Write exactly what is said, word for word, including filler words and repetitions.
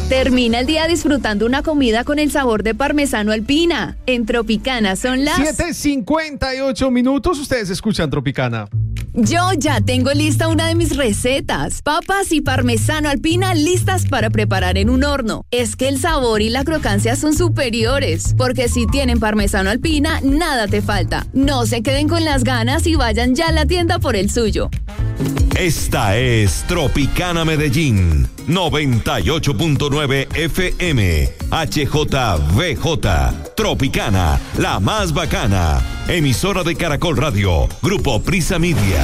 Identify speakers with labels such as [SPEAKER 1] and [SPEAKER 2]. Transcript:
[SPEAKER 1] Termina el día disfrutando una comida con el sabor de parmesano alpina. En Tropicana son las
[SPEAKER 2] siete cincuenta y ocho minutos. Ustedes escuchan Tropicana.
[SPEAKER 1] Yo ya tengo lista una de mis recetas. Papas y parmesano alpina listas para preparar en un horno. Es que el sabor y la crocancia son superiores, porque si tienen parmesano alpina, nada te falta. No se queden con las ganas y vayan ya a la tienda por el suyo.
[SPEAKER 3] Esta es Tropicana Medellín, noventa y ocho punto nueve F M, H J V J, Tropicana, la más bacana, emisora de Caracol Radio, Grupo Prisa Media.